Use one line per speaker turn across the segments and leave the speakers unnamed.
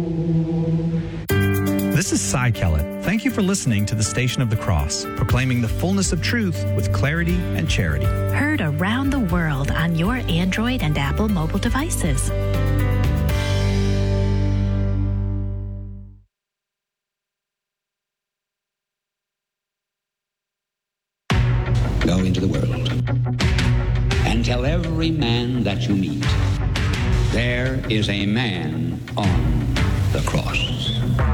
This is Cy Kellett. Thank you for listening to the Station of the Cross, proclaiming the fullness of truth with clarity and charity.
Heard around the world on your Android and Apple mobile devices.
Go into the world and tell every man that you meet, there is a man on the cross.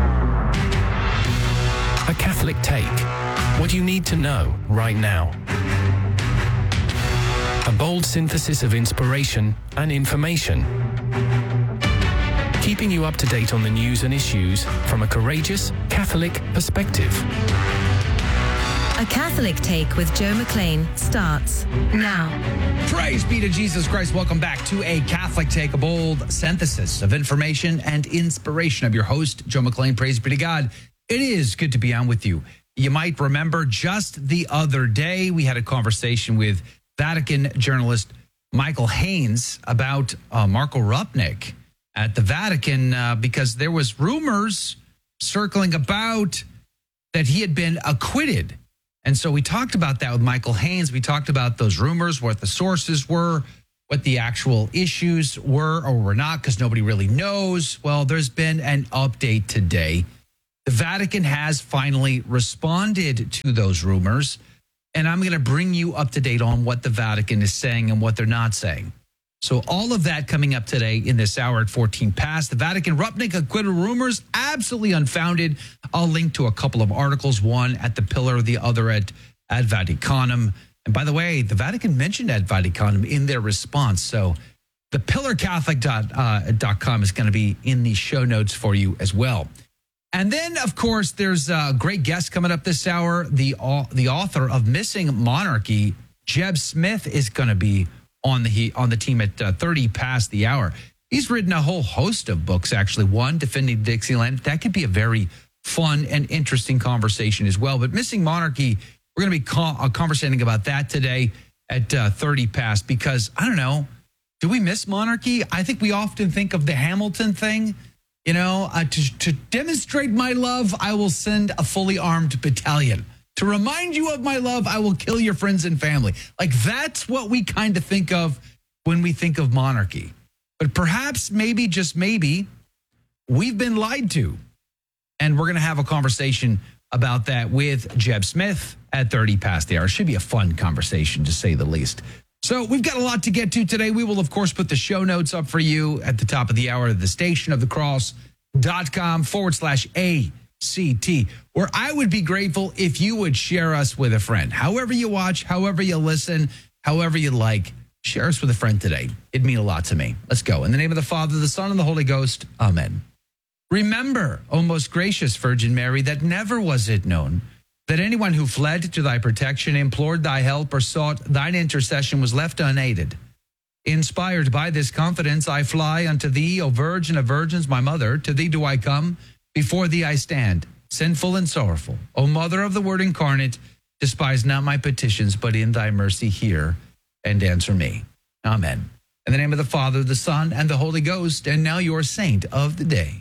A Catholic Take. What you need to know right now. A bold synthesis of inspiration and information. Keeping you up to date on the news and issues from a courageous Catholic perspective.
A Catholic Take with Joe McLean starts now.
Praise be to Jesus Christ. Welcome back to A Catholic Take, a bold synthesis of information and inspiration of your host, Joe McLean. Praise be to God. It is good to be on with you. You might remember just the other day, we had a conversation with Vatican journalist Michael Haynes about Marco Rupnik at the Vatican because there was rumors circling about that he had been acquitted. And so we talked about that with Michael Haynes. We talked about those rumors, what the sources were, what the actual issues were or were not, because nobody really knows. Well, there's been an update today. The Vatican has finally responded to those rumors, and I'm going to bring you up to date on what the Vatican is saying and what they're not saying. So all of that coming up today in this hour at 14 past. The Vatican Rupnik acquittal rumors, absolutely unfounded. I'll link to a couple of articles, one at The Pillar, the other at Vaticanum. And by the way, the Vatican mentioned at Vaticanum in their response. So the pillarcatholic.com is going to be in the show notes for you as well. And then, of course, there's a great guest coming up this hour. The author of Missing Monarchy, Jeb Smith, is going to be on the team at 30 past the hour. He's written a whole host of books, actually. One, Defending Dixieland. That could be a very fun and interesting conversation as well. But Missing Monarchy, we're going to be conversating about that today at 30 past because, I don't know, do we miss monarchy? I think we often think of the Hamilton thing. You know, to demonstrate my love, I will send a fully armed battalion. To remind you of my love, I will kill your friends and family. Like, that's what we kind of think of when we think of monarchy. But perhaps, maybe, just maybe, we've been lied to. And we're going to have a conversation about that with Jeb Smith at 30 past the hour. It should be a fun conversation, to say the least. So we've got a lot to get to today. We will, of course, put the show notes up for you at the top of the hour at the stationofthecross.com/ACT, where I would be grateful if you would share us with a friend. However you watch, however you listen, however you like, share us with a friend today. It'd mean a lot to me. Let's go. In the name of the Father, the Son, and the Holy Ghost. Amen. Remember, O most gracious Virgin Mary, that never was it known that anyone who fled to thy protection, implored thy help, or sought thine intercession was left unaided. Inspired by this confidence, I fly unto thee, O Virgin of Virgins, my mother. To thee do I come, before thee I stand, sinful and sorrowful. O Mother of the Word incarnate, despise not my petitions, but in thy mercy hear and answer me. Amen. In the name of the Father, the Son, and the Holy Ghost, and now your saint of the day.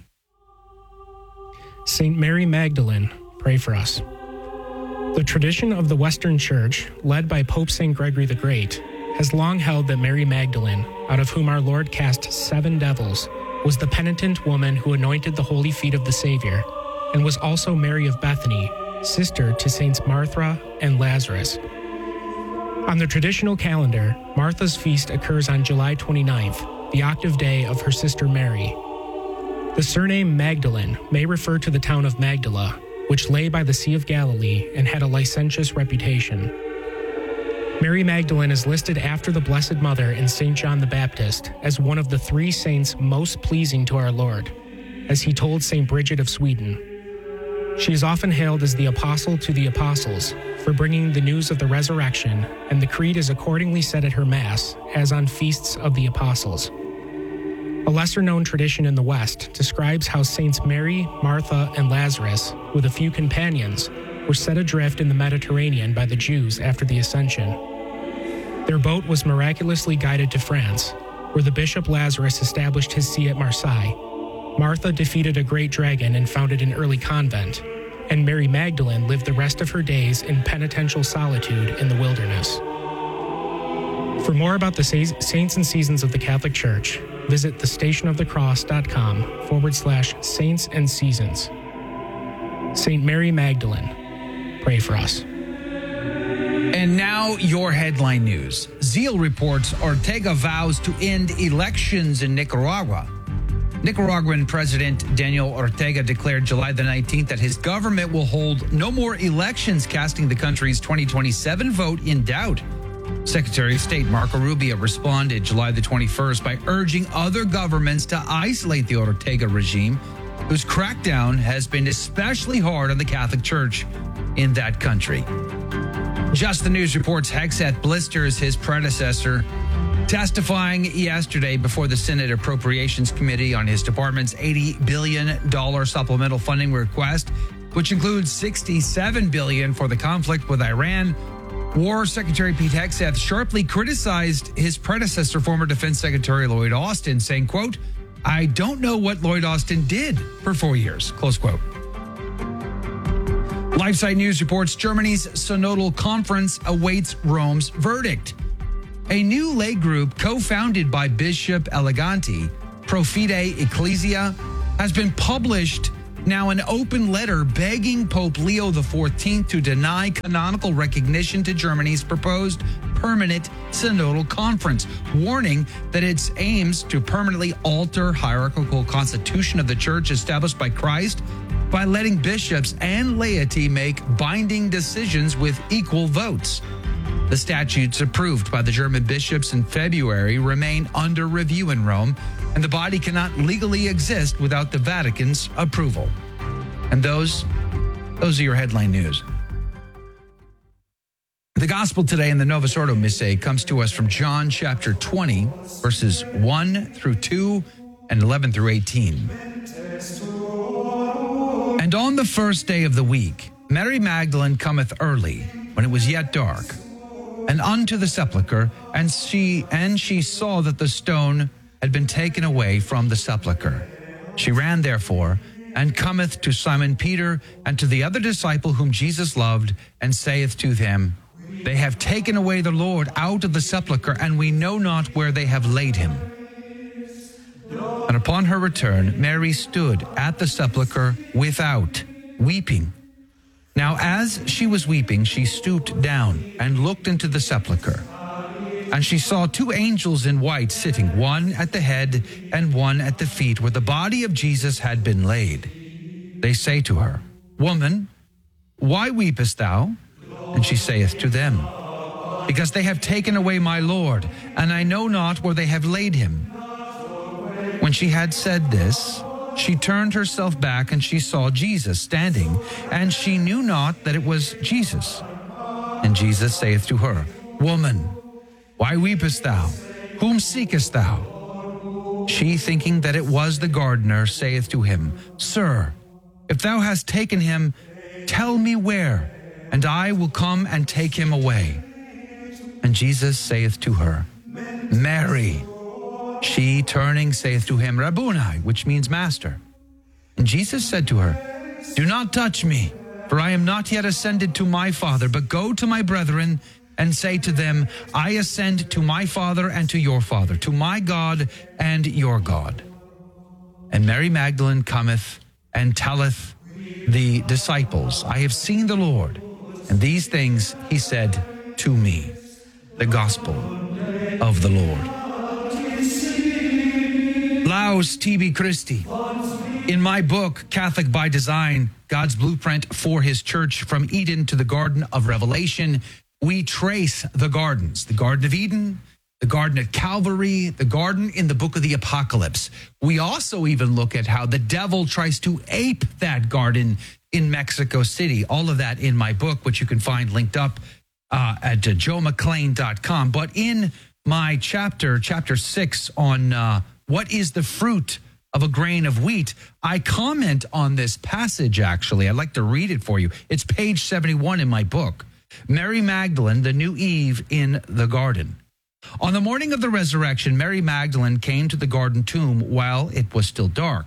Saint Mary Magdalene, pray for us. The tradition of the Western Church, led by Pope St. Gregory the Great, has long held that Mary Magdalene, out of whom our Lord cast 7 devils, was the penitent woman who anointed the holy feet of the Savior, and was also Mary of Bethany, sister to Saints Martha and Lazarus. On the traditional calendar, Martha's feast occurs on July 29th, the octave day of her sister Mary. The surname Magdalene may refer to the town of Magdala, which lay by the Sea of Galilee and had a licentious reputation. Mary Magdalene is listed after the Blessed Mother in St. John the Baptist as one of the 3 saints most pleasing to our Lord, as he told St. Bridget of Sweden. She is often hailed as the Apostle to the Apostles for bringing the news of the resurrection, and the Creed is accordingly said at her Mass, as on feasts of the Apostles. A lesser-known tradition in the West describes how Saints Mary, Martha, and Lazarus, with a few companions, were set adrift in the Mediterranean by the Jews after the Ascension. Their boat was miraculously guided to France, where the Bishop Lazarus established his see at Marseille. Martha defeated a great dragon and founded an early convent, and Mary Magdalene lived the rest of her days in penitential solitude in the wilderness. For more about the saints and seasons of the Catholic Church, visit thestationofthecross.com/saints and seasons. St. Mary Magdalene, pray for us.
And now your headline news. Zeal reports Ortega vows to end elections in Nicaragua. Nicaraguan President Daniel Ortega declared July the 19th that his government will hold no more elections, casting the country's 2027 vote in doubt. Secretary of State Marco Rubio responded July the 21st by urging other governments to isolate the Ortega regime, whose crackdown has been especially hard on the Catholic Church in that country. Just the News reports Hegseth blisters his predecessor, testifying yesterday before the Senate Appropriations Committee on his department's $80 billion supplemental funding request, which includes $67 billion for the conflict with Iran. War Secretary Pete Hegseth sharply criticized his predecessor, former Defense Secretary Lloyd Austin, saying, quote, "I don't know what Lloyd Austin did for 4 years," close quote. LifeSite News reports Germany's Synodal Conference awaits Rome's verdict. A new lay group co-founded by Bishop Eleganti, Pro Fide Ecclesia, has been published now an open letter begging Pope Leo XIV to deny canonical recognition to Germany's proposed permanent synodal conference, warning that its aims to permanently alter hierarchical constitution of the church established by Christ by letting bishops and laity make binding decisions with equal votes. The statutes approved by the German bishops in February remain under review in Rome, and the body cannot legally exist without the Vatican's approval. And those are your headline news. The gospel today in the Novus Ordo Missae comes to us from John chapter 20, verses 1 through 2 and 11 through 18. And on the first day of the week, Mary Magdalene cometh early, when it was yet dark, and unto the sepulchre, and she saw that the stone had been taken away from the sepulchre. She ran therefore, and cometh to Simon Peter and to the other disciple whom Jesus loved, and saith to them, They have taken away the Lord out of the sepulchre, and we know not where they have laid him. And upon her return, Mary stood at the sepulchre without, weeping. Now as she was weeping, she stooped down and looked into the sepulchre. And she saw two angels in white sitting, one at the head and one at the feet, where the body of Jesus had been laid. They say to her, Woman, why weepest thou? And she saith to them, Because they have taken away my Lord, and I know not where they have laid him. When she had said this, she turned herself back, and she saw Jesus standing, and she knew not that it was Jesus. And Jesus saith to her, Woman, why weepest thou? Whom seekest thou? She, thinking that it was the gardener, saith to him, Sir, if thou hast taken him, tell me where, and I will come and take him away. And Jesus saith to her, Mary. She, turning, saith to him, Rabboni, which means master. And Jesus said to her, Do not touch me, for I am not yet ascended to my Father, but go to my brethren and say to them, I ascend to my Father and to your Father, to my God and your God. And Mary Magdalene cometh and telleth the disciples, I have seen the Lord, and these things he said to me. The gospel of the Lord. Laus tibi Christi. In my book, Catholic by Design, God's Blueprint for His Church from Eden to the Garden of Revelation, we trace the gardens, the Garden of Eden, the Garden at Calvary, the garden in the book of the Apocalypse. We also even look at how the devil tries to ape that garden in Mexico City. All of that in my book, which you can find linked up at joemcclain.com. But in my chapter 6 on what is the fruit of a grain of wheat, I comment on this passage, actually. I'd like to read it for you. It's page 71 in my book. Mary Magdalene, the new Eve in the garden. On the morning of the resurrection, Mary Magdalene came to the garden tomb while it was still dark.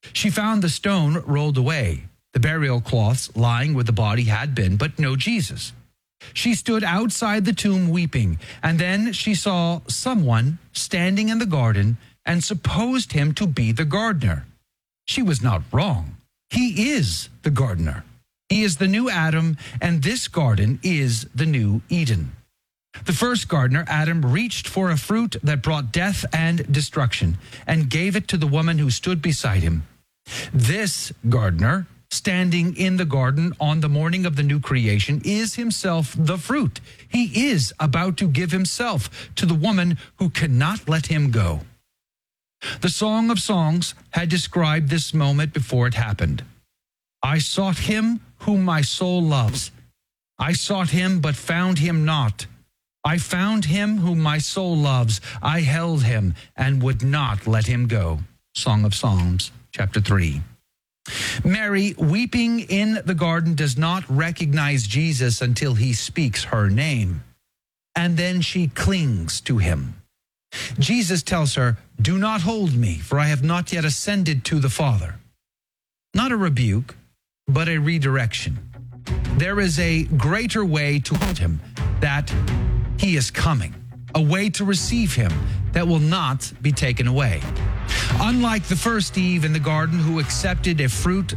She found the stone rolled away. The burial cloths lying where the body had been, but no Jesus. She stood outside the tomb weeping, and then she saw someone standing in the garden and supposed him to be the gardener. She was not wrong. He is the gardener. He is the new Adam, and this garden is the new Eden. The first gardener, Adam, reached for a fruit that brought death and destruction and gave it to the woman who stood beside him. This gardener, standing in the garden on the morning of the new creation, is himself the fruit. He is about to give himself to the woman who cannot let him go. The Song of Songs had described this moment before it happened. I sought him whom my soul loves. I sought him but found him not. I found him whom my soul loves. I held him and would not let him go. Song of Psalms, chapter 3. Mary, weeping in the garden, does not recognize Jesus until he speaks her name. And then she clings to him. Jesus tells her, do not hold me, for I have not yet ascended to the Father. Not a rebuke, but a redirection. There is a greater way to hold him, that he is coming, a way to receive him that will not be taken away. Unlike the first Eve in the garden who accepted a fruit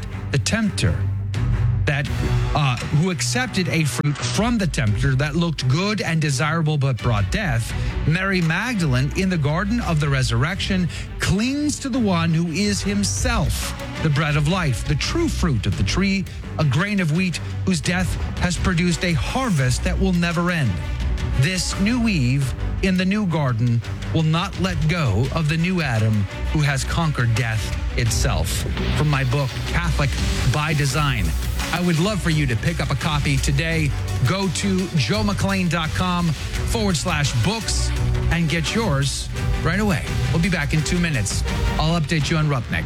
who accepted a fruit from the tempter that looked good and desirable but brought death, Mary Magdalene in the garden of the resurrection clings to the one who is himself the bread of life, the true fruit of the tree, a grain of wheat whose death has produced a harvest that will never end. This new Eve in the new garden will not let go of the new Adam who has conquered death itself. From my book, Catholic by Design. I would love for you to pick up a copy today. Go to joemcclain.com/books and get yours right away. We'll be back in 2 minutes. I'll update you on Rupnik.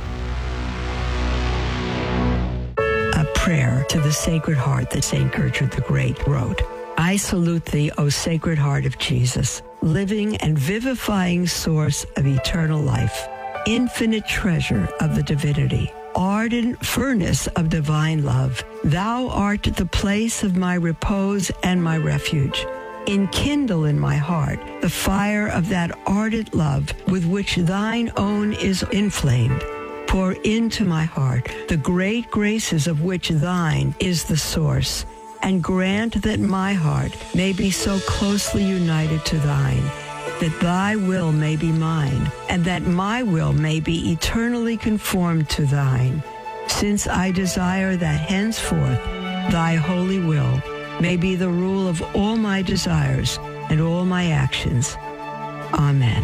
A prayer to the Sacred Heart that St. Gertrude the Great wrote. I salute thee, O Sacred Heart of Jesus, living and vivifying source of eternal life, infinite treasure of the divinity, ardent furnace of divine love. Thou art the place of my repose and my refuge. Enkindle in my heart the fire of that ardent love with which thine own is inflamed. Pour into my heart the great graces of which thine is the source, and grant that my heart may be so closely united to thine, that thy will may be mine, and that my will may be eternally conformed to thine, since I desire that henceforth thy holy will may be the rule of all my desires and all my actions. Amen.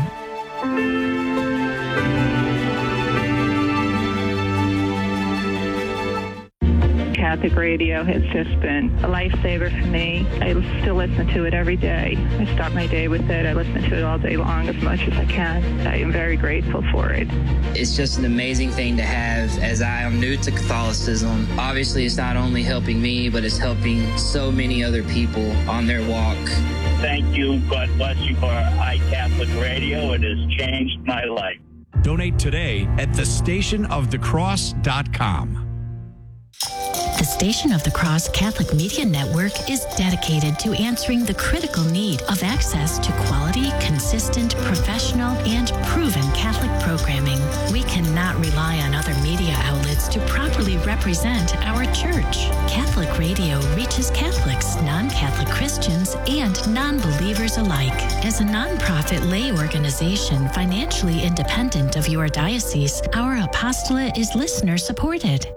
Catholic radio has just been a lifesaver for me. I still listen to it every day. I start my day with it. I listen to it all day long as much as I can. I am very grateful for it.
It's just an amazing thing to have, as I am new to Catholicism. Obviously, it's not only helping me, but it's helping so many other people on their walk.
Thank you. God bless you for iCatholic Radio. It has changed my life.
Donate today at thestationofthecross.com.
The Station of the Cross Catholic Media Network is dedicated to answering the critical need of access to quality, consistent, professional, and proven Catholic programming. We cannot rely on other media outlets to properly represent our church. Catholic radio reaches Catholics, non-Catholic Christians, and non-believers alike. As a nonprofit lay organization financially independent of your diocese, our apostolate is listener-supported.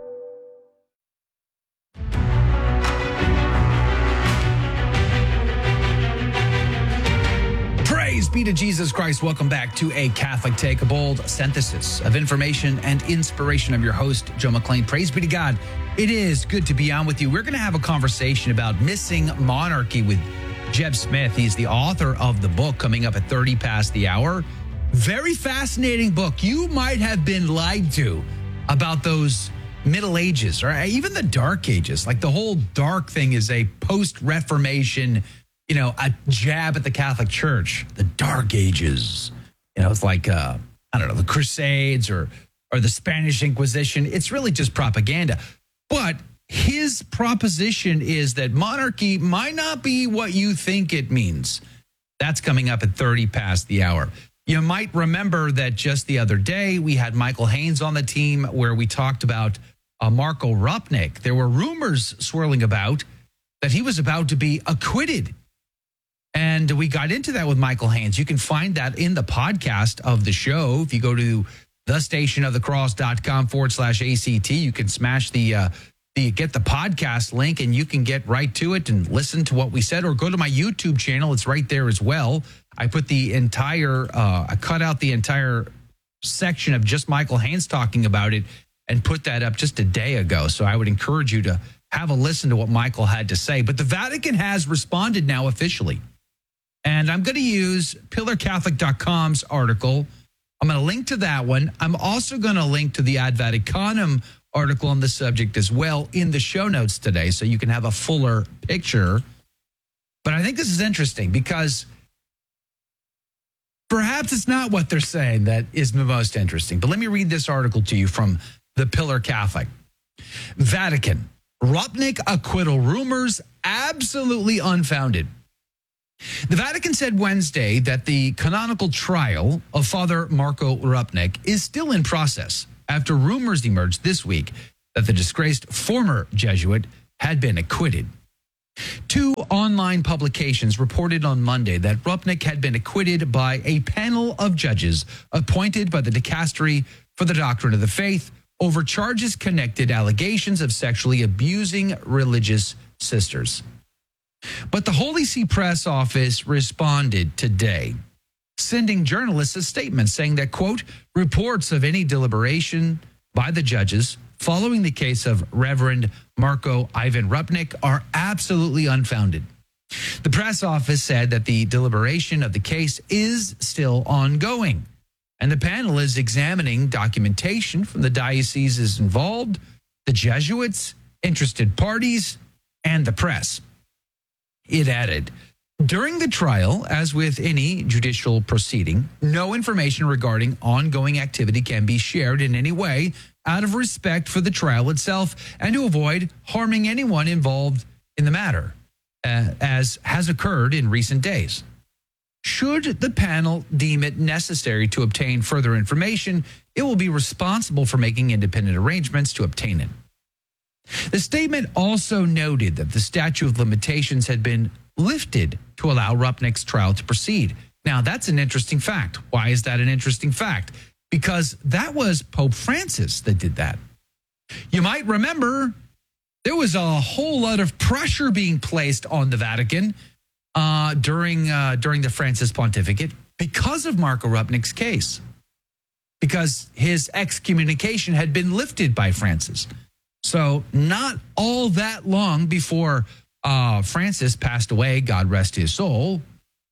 Praise be to Jesus Christ. Welcome back to A Catholic Take, a bold synthesis of information and inspiration. I'm your host, Joe McClain. Praise be to God. It is good to be on with you. We're going to have a conversation about missing monarchy with Jeb Smith. He's the author of the book coming up at 30 past the hour. Very fascinating book. You might have been lied to about those Middle Ages or even the Dark Ages. Like the whole dark thing is a post-Reformation, a jab at the Catholic Church. The Dark Ages. It's like, the Crusades or or the Spanish Inquisition. It's really just propaganda. But his proposition is that monarchy might not be what you think it means. That's coming up at 30 past the hour. You might remember that just the other day, we had Michael Haynes on the team where we talked about Marco Rupnik. There were rumors swirling about that he was about to be acquitted. And we got into that with Michael Haynes. You can find that in the podcast of the show. If you go to thestationofthecross.com/ACT, you can smash get the podcast link and you can get right to it and listen to what we said, or go to my YouTube channel. It's right there as well. I put I cut out the entire section of just Michael Haynes talking about it and put that up just a day ago. So I would encourage you to have a listen to what Michael had to say. But the Vatican has responded now officially. And I'm going to use PillarCatholic.com's article. I'm going to link to that one. I'm also going to link to the Ad Vaticanum article on the subject as well in the show notes today, so you can have a fuller picture. But I think this is interesting because perhaps it's not what they're saying that is the most interesting. But let me read this article to you from the Pillar Catholic. Vatican, Rupnik acquittal rumors absolutely unfounded. The Vatican said Wednesday that the canonical trial of Father Marco Rupnik is still in process after rumors emerged this week that the disgraced former Jesuit had been acquitted. Two online publications reported on Monday that Rupnik had been acquitted by a panel of judges appointed by the Dicastery for the Doctrine of the Faith over charges connected allegations of sexually abusing religious sisters. But the Holy See Press Office responded today, sending journalists a statement saying that, quote, reports of any deliberation by the judges following the case of Reverend Marco Ivan Rupnik are absolutely unfounded. The press office said that the deliberation of the case is still ongoing, and the panel is examining documentation from the dioceses involved, the Jesuits, interested parties, and the press. It added, during the trial, as with any judicial proceeding, no information regarding ongoing activity can be shared in any way out of respect for the trial itself and to avoid harming anyone involved in the matter, as has occurred in recent days. Should the panel deem it necessary to obtain further information, it will be responsible for making independent arrangements to obtain it. The statement also noted that the statute of limitations had been lifted to allow Rupnik's trial to proceed. Now, that's an interesting fact. Why is that an interesting fact? Because that was Pope Francis that did that. You might remember there was a whole lot of pressure being placed on the Vatican during the Francis pontificate because of Marco Rupnik's case, because his excommunication had been lifted by Francis. So not all that long before Francis passed away, God rest his soul,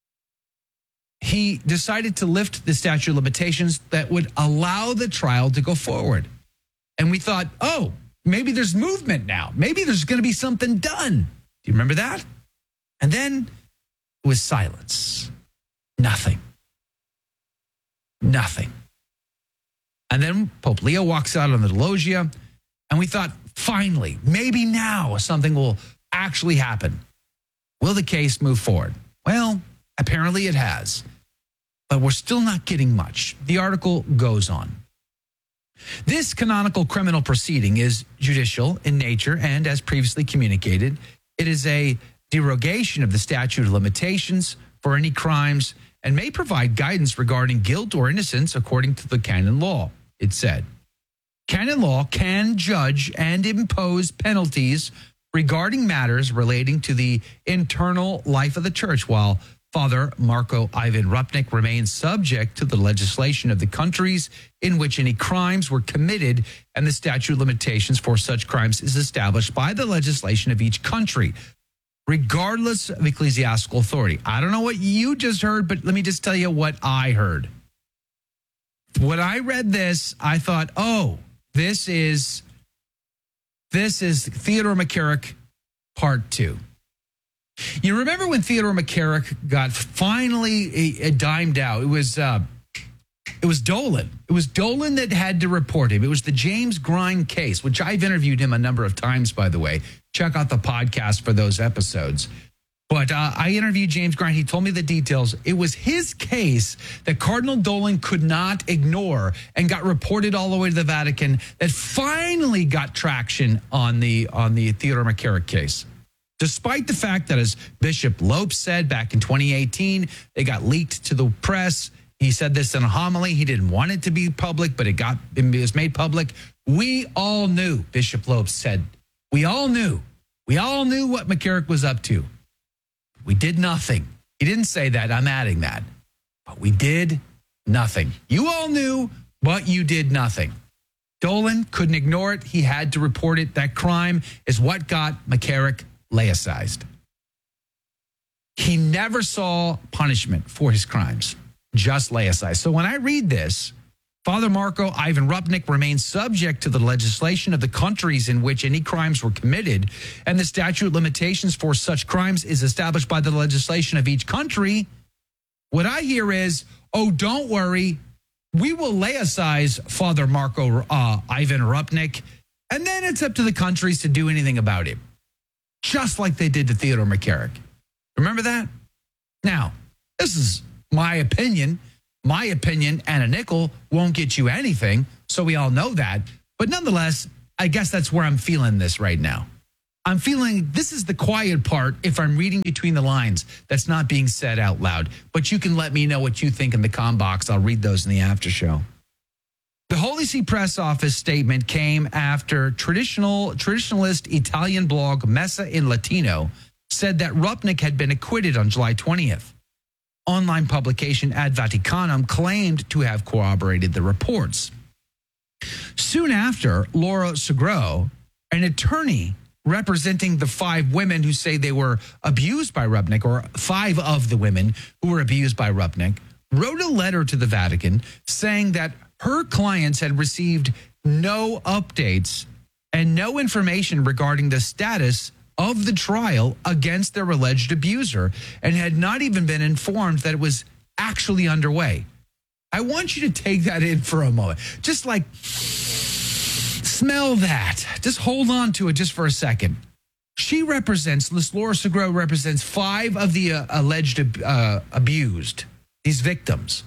he decided to lift the statute of limitations that would allow the trial to go forward. And we thought, oh, maybe there's movement now. Maybe there's going to be something done. Do you remember that? And then it was silence. Nothing. Nothing. And then Pope Leo walks out on the loggia, and we thought, finally, maybe now something will actually happen. Will the case move forward? Well, apparently it has, but we're still not getting much. The article goes on. This canonical criminal proceeding is judicial in nature, and as previously communicated, it is a derogation of the statute of limitations for any crimes and may provide guidance regarding guilt or innocence according to the canon law, it said. Canon law can judge and impose penalties regarding matters relating to the internal life of the church, while Father Marco Ivan Rupnik remains subject to the legislation of the countries in which any crimes were committed, and the statute of limitations for such crimes is established by the legislation of each country, regardless of ecclesiastical authority. I don't know what you just heard, but let me just tell you what I heard. When I read this, I thought, oh, this is Theodore McCarrick Part 2. You remember when Theodore McCarrick got finally dimed out? It was Dolan. It was Dolan that had to report him. It was the James Grind case, which I've interviewed him a number of times, by the way. Check out the podcast for those episodes. But I interviewed James Grind. He told me the details. It was his case that Cardinal Dolan could not ignore and got reported all the way to the Vatican that finally got traction on the Theodore McCarrick case. Despite the fact that, as Bishop Lopes said back in 2018, they got leaked to the press. He said this in a homily. He didn't want it to be public, but it was made public. We all knew, Bishop Lopes said. We all knew. We all knew what McCarrick was up to. We did nothing. He didn't say that. I'm adding that. But we did nothing. You all knew, but you did nothing. Dolan couldn't ignore it. He had to report it. That crime is what got McCarrick laicized. He never saw punishment for his crimes, just laicized. So when I read this, Father Marco Ivan Rupnik remains subject to the legislation of the countries in which any crimes were committed, and the statute of limitations for such crimes is established by the legislation of each country. What I hear is, oh, don't worry, we will laicize Father Marco Ivan Rupnik, and then it's up to the countries to do anything about it, just like they did to Theodore McCarrick. Remember that? Now, this is my opinion. My opinion and a nickel won't get you anything, so we all know that. But nonetheless, I guess that's where I'm feeling this right now. I'm feeling this is the quiet part if I'm reading between the lines that's not being said out loud. But you can let me know what you think in the com box. I'll read those in the after show. The Holy See Press Office statement came after traditionalist Italian blog Messa in Latino said that Rupnik had been acquitted on July 20th. Online publication Ad Vaticanum claimed to have corroborated the reports. Soon after, Laura Segro, an attorney representing the 5 women who say they were abused by Rupnik, or 5 of the women who were abused by Rupnik, wrote a letter to the Vatican saying that her clients had received no updates and no information regarding the status of the trial against their alleged abuser and had not even been informed that it was actually underway. I want you to take that in for a moment. Just like smell that. Just hold on to it just for a second. This Laura Segro represents 5 of the alleged abused, these victims.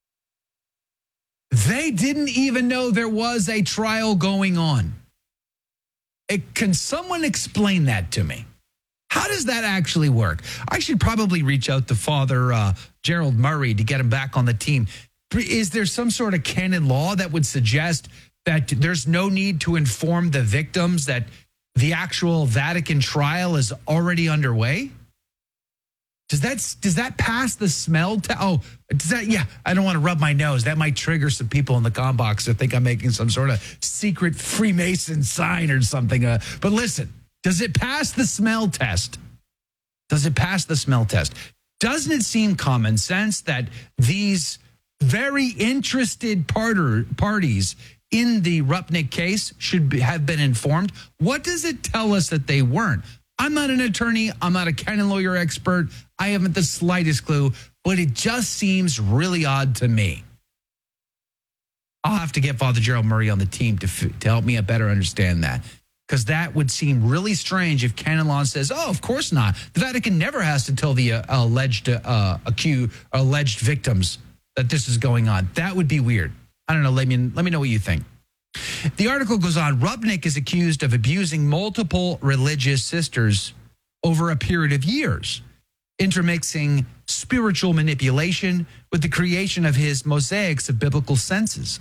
They didn't even know there was a trial going on. Can someone explain that to me? How does that actually work? I should probably reach out to Father Gerald Murray to get him back on the team. Is there some sort of canon law that would suggest that there's no need to inform the victims that the actual Vatican trial is already underway? Does that pass the smell test? I don't want to rub my nose. That might trigger some people in the com box that think I'm making some sort of secret Freemason sign or something. But listen, does it pass the smell test? Does it pass the smell test? Doesn't it seem common sense that these very interested parties in the Rupnik case should have been informed? What does it tell us that they weren't? I'm not an attorney. I'm not a canon lawyer expert. I haven't the slightest clue, but it just seems really odd to me. I'll have to get Father Gerald Murray on the team to help me better understand that, because that would seem really strange if canon law says, oh, of course not. The Vatican never has to tell the alleged victims that this is going on. That would be weird. I don't know. Let me know what you think. The article goes on. Rupnik is accused of abusing multiple religious sisters over a period of years, intermixing spiritual manipulation with the creation of his mosaics of biblical scenes.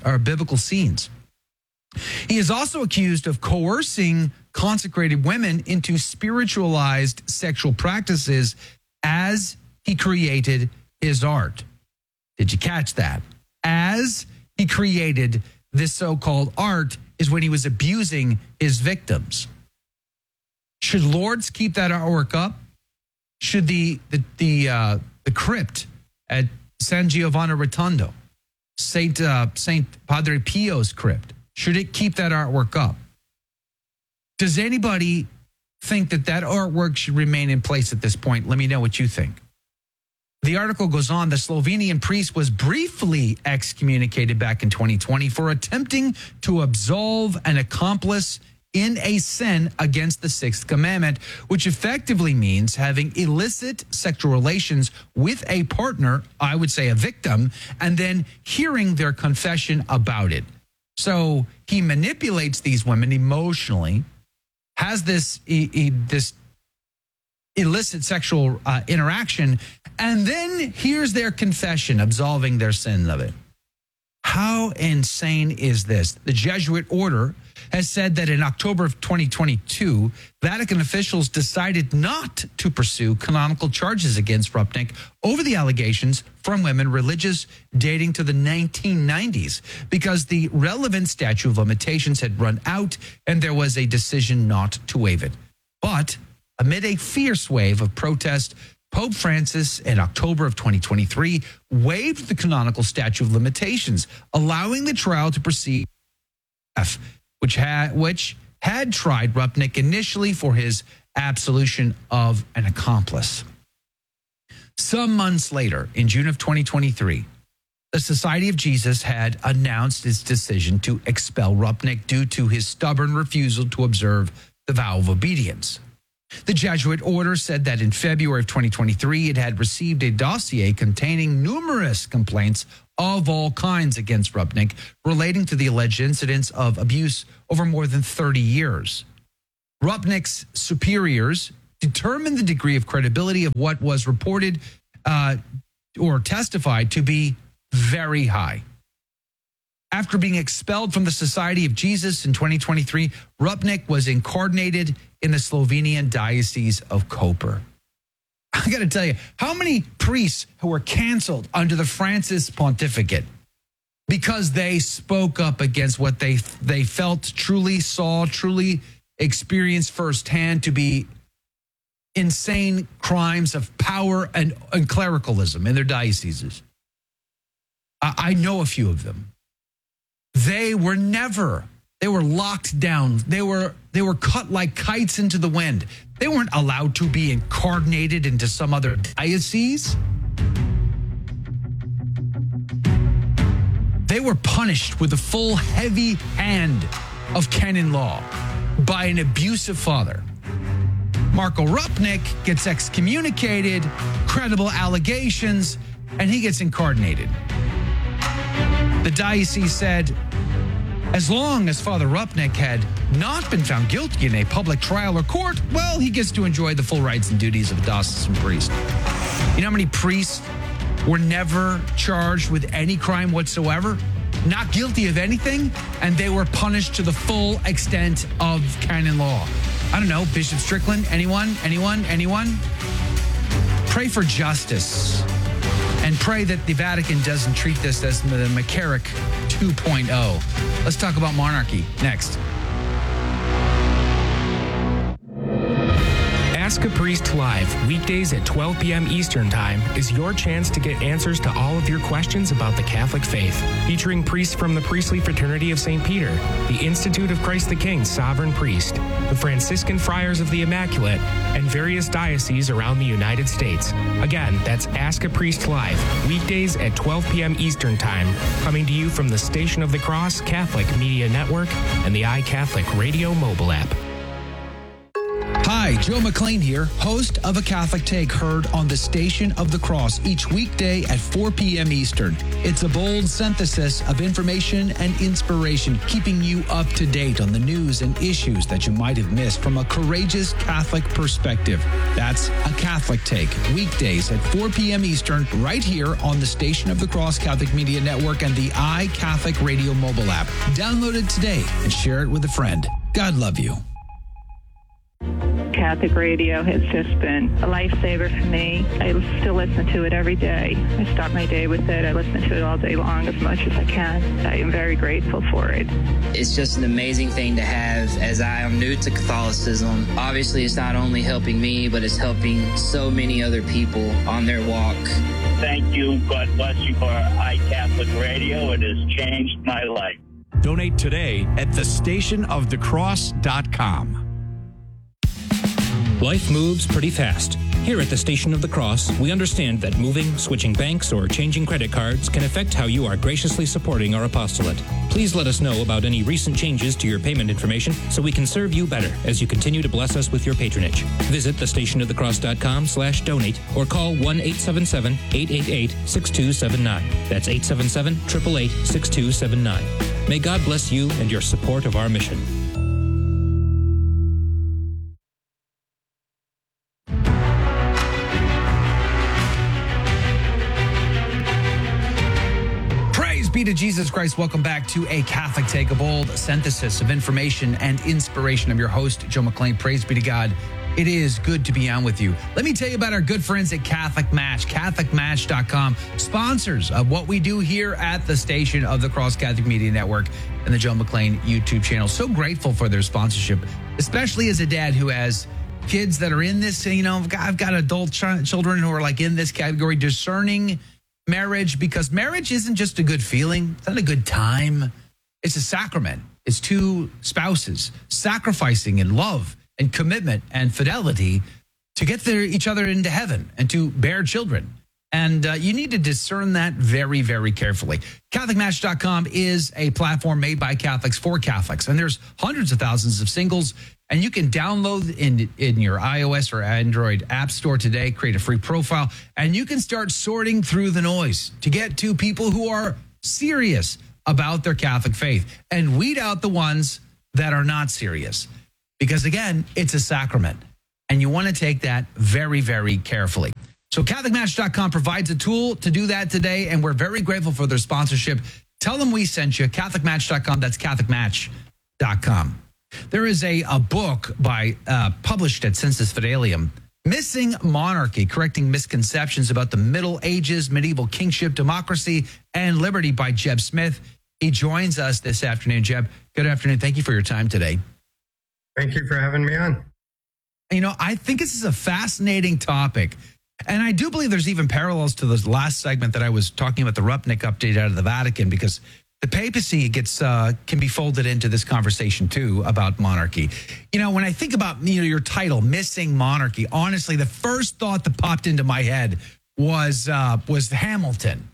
He is also accused of coercing consecrated women into spiritualized sexual practices as he created his art. Did you catch that? As he created this so-called art is when he was abusing his victims. Should Lourdes keep that artwork up? Should the crypt at San Giovanni Rotondo, Saint Padre Pio's crypt, should it keep that artwork up? Does anybody think that artwork should remain in place at this point? Let me know what you think. The article goes on, the Slovenian priest was briefly excommunicated back in 2020 for attempting to absolve an accomplice in a sin against the sixth commandment, which effectively means having illicit sexual relations with a partner, I would say a victim, and then hearing their confession about it. So he manipulates these women emotionally, has this illicit sexual interaction, and then hears their confession, absolving their sin of it. How insane is this? The Jesuit order has said that in October of 2022, Vatican officials decided not to pursue canonical charges against Rupnik over the allegations from women religious dating to the 1990s because the relevant statute of limitations had run out and there was a decision not to waive it. But amid a fierce wave of protest, Pope Francis in October of 2023 waived the canonical statute of limitations, allowing the trial to proceed, which had tried Rupnik initially for his absolution of an accomplice. Some months later, in June of 2023, the Society of Jesus had announced its decision to expel Rupnik due to his stubborn refusal to observe the vow of obedience. The Jesuit order said that in February of 2023, it had received a dossier containing numerous complaints of all kinds against Rupnik relating to the alleged incidents of abuse over more than 30 years. Rupnik's superiors determined the degree of credibility of what was reported or testified to be very high. After being expelled from the Society of Jesus in 2023, Rupnik was incarnated in the Slovenian Diocese of Koper. I got to tell you, how many priests who were canceled under the Francis pontificate because they spoke up against what they felt, truly saw, truly experienced firsthand to be insane crimes of power and clericalism in their dioceses? I know a few of them. They were locked down. They were cut like kites into the wind. They weren't allowed to be incarnated into some other diocese. They were punished with the full heavy hand of canon law by an abusive father. Marko Rupnik gets excommunicated, credible allegations, and he gets incarnated. The diocese said, as long as Father Rupnik had not been found guilty in a public trial or court, well, he gets to enjoy the full rights and duties of a diocesan priest. You know how many priests were never charged with any crime whatsoever, not guilty of anything, and they were punished to the full extent of canon law? I don't know, Bishop Strickland, anyone? Pray for justice. And pray that the Vatican doesn't treat this as the McCarrick 2.0. Let's talk about monarchy next.
Ask a Priest Live, weekdays at 12 p.m. Eastern Time, is your chance to get answers to all of your questions about the Catholic faith. Featuring priests from the Priestly Fraternity of St. Peter, the Institute of Christ the King Sovereign Priest, the Franciscan Friars of the Immaculate, and various dioceses around the United States. Again, that's Ask a Priest Live, weekdays at 12 p.m. Eastern Time, coming to you from the Station of the Cross Catholic Media Network and the iCatholic Radio mobile app.
Hi, Joe McLean here, host of A Catholic Take, heard on the Station of the Cross each weekday at 4 p.m. Eastern. It's a bold synthesis of information and inspiration, keeping you up to date on the news and issues that you might have missed from a courageous Catholic perspective. That's A Catholic Take, weekdays at 4 p.m. Eastern, right here on the Station of the Cross Catholic Media Network and the iCatholic Radio mobile app. Download it today and share it with a friend. God love you.
Catholic radio has just been a lifesaver for me. I still listen to it every day. I start my day with it. I listen to it all day long as much as I can. I am very grateful for it.
It's just an amazing thing to have, as I am new to Catholicism. Obviously, it's not only helping me, but it's helping so many other people on their walk.
Thank you. God bless you for iCatholic Radio. It has changed my life.
Donate today at thestationofthecross.com.
Life moves pretty fast. Here at the Station of the Cross, we understand that moving, switching banks, or changing credit cards can affect how you are graciously supporting our apostolate. Please let us know about any recent changes to your payment information so we can serve you better as you continue to bless us with your patronage. Visit thestationofthecross.com/donate or call 1-877-888-6279. That's 877-888-6279. May God bless you and your support of our mission.
Be to Jesus Christ. Welcome back to A Catholic Take, a bold synthesis of information and inspiration. I'm your host, Joe McClain. Praise be to God. It is good to be on with you. Let me tell you about our good friends at Catholic Match, CatholicMatch.com, sponsors of what we do here at the Station of the Cross Catholic Media Network and the Joe McClain YouTube channel. So grateful for their sponsorship, especially as a dad who has kids that are in this, I've got adult children who are like in this category, discerning marriage, because marriage isn't just a good feeling. It's not a good time. It's a sacrament. It's two spouses sacrificing in love and commitment and fidelity to get each other into heaven and to bear children. And you need to discern that very, very carefully. CatholicMatch.com is a platform made by Catholics for Catholics. And there's hundreds of thousands of singles. And you can download in your iOS or Android app store today, create a free profile, and you can start sorting through the noise to get to people who are serious about their Catholic faith and weed out the ones that are not serious. Because again, it's a sacrament and you want to take that very, very carefully. So CatholicMatch.com provides a tool to do that today, and we're very grateful for their sponsorship. Tell them we sent you, CatholicMatch.com. That's CatholicMatch.com. There is a book published at Sensus Fidelium, Missing Monarchy, Correcting Misconceptions About the Middle Ages, Medieval Kingship, Democracy, and Liberty by Jeb Smith. He joins us this afternoon. Jeb, good afternoon. Thank you for your time today.
Thank you for having me on.
I think this is a fascinating topic. And I do believe there's even parallels to the last segment that I was talking about, the Rupnik update out of the Vatican, because the papacy can be folded into this conversation too about monarchy. When I think about your title, Missing Monarchy, honestly, the first thought that popped into my head was Hamilton.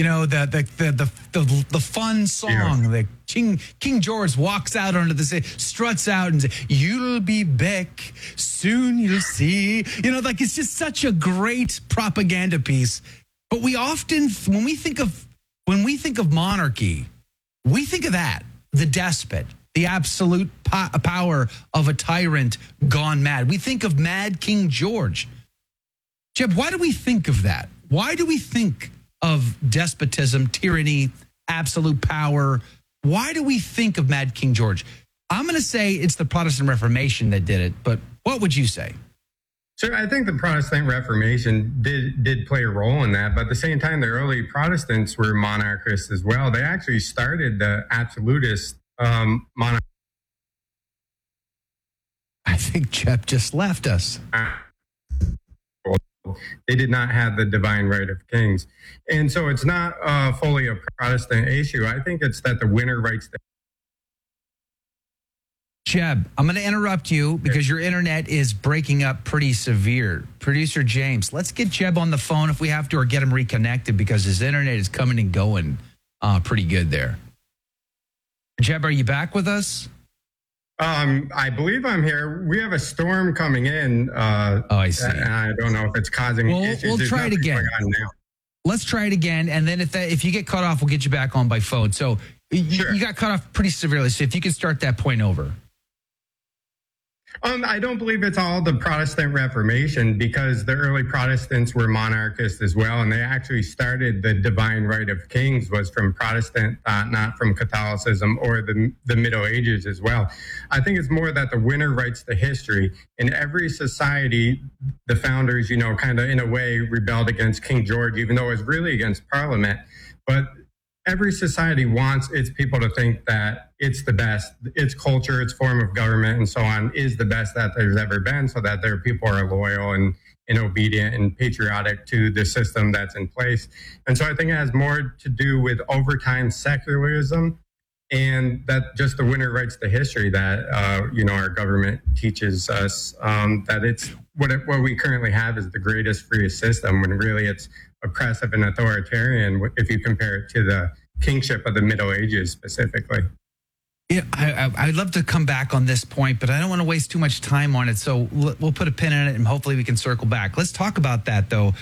The fun song that King George walks out onto the stage, struts out and says, "You'll be back, soon you'll see." It's just such a great propaganda piece. But we often, when we think of monarchy, we think of that, the despot, the absolute power of a tyrant gone mad. We think of Mad King George. Jeb, why do we think of that? Why do we think of despotism, tyranny, absolute power? Why do we think of Mad King George? I'm going to say it's the Protestant Reformation that did it, but what would you say?
Sure, I think the Protestant Reformation did play a role in that, but at the same time, the early Protestants were monarchists as well. They actually started the absolutist monarchy.
I think Jeb just left us.
They did not have the divine right of kings. And so it's not fully a Protestant issue. I think it's that the winner writes the...
Jeb, I'm going to interrupt you because your internet is breaking up pretty severe. Producer James, let's get Jeb on the phone if we have to, or get him reconnected because his internet is coming and going pretty good there. Jeb, are you back with us?
I believe I'm here. We have a storm coming in.
I see.
And I don't know if it's causing issues.
We'll try it again. Let's try it again. And then if you get cut off, we'll get you back on by phone. So you got cut off pretty severely. So if you could start that point over.
I don't believe it's all the Protestant Reformation, because the early Protestants were monarchists as well, and they actually started the divine right of kings was from Protestant thought, not from Catholicism or the Middle Ages as well. I think it's more that the winner writes the history. In every society, the founders, kind of in a way rebelled against King George, even though it was really against Parliament. But every society wants its people to think that it's the best, its culture, its form of government, and so on is the best that there's ever been, so that their people are loyal and obedient and patriotic to the system that's in place. And so I think it has more to do with overtime secularism, and that just the winner writes the history that, our government teaches us, that what we currently have is the greatest, freest system, when really it's oppressive and authoritarian if you compare it to the kingship of the Middle Ages specifically.
Yeah, I'd love to come back on this point, but I don't want to waste too much time on it. So we'll put a pin in it and hopefully we can circle back. Let's talk about that, though.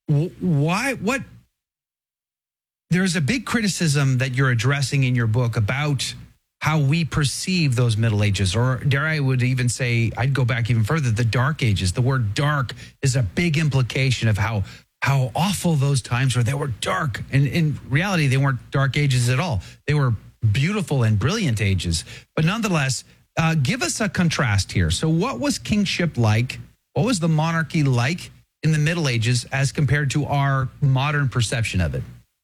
There's a big criticism that you're addressing in your book about how we perceive those Middle Ages, or dare I would even say, I'd go back even further, the Dark Ages. The word dark is a big implication of how awful those times were. They were dark. And in reality, they weren't dark ages at all. They were beautiful and brilliant ages. But nonetheless, give us a contrast here. So what was kingship like? What was the monarchy like in the Middle Ages as compared to our modern perception of it?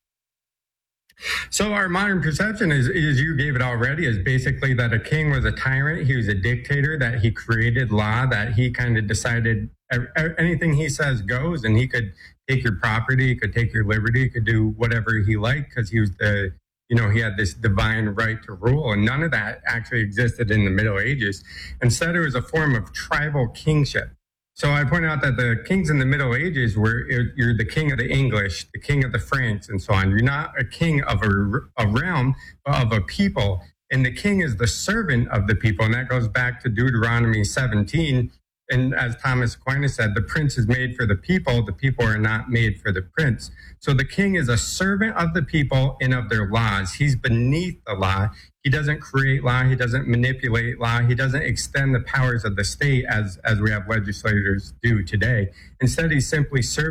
So our modern perception is you gave it already, is basically that a king was a tyrant. He was a dictator, that he created law, that he kind of decided anything he says goes, and he could take your property, he could take your liberty, he could do whatever he liked because he was he had this divine right to rule, and none of that actually existed in the Middle Ages. Instead, it was a form of tribal kingship. So I point out that the kings in the Middle Ages you're the king of the English, the king of the Franks, and so on. You're not a king of a realm, but of a people. And the king is the servant of the people. And that goes back to Deuteronomy 17. And as Thomas Aquinas said, the prince is made for the people are not made for the prince. So the king is a servant of the people and of their laws. He's beneath the law. He doesn't create law. He doesn't manipulate law. He doesn't extend the powers of the state as we have legislators do today. Instead, he's simply serving